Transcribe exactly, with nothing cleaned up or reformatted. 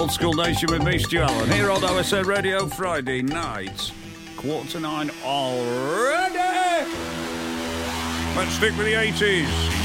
Old School Nation with me, Stu Allen, here on O S A Radio, Friday night, quarter to nine already. Let's stick with the eighties.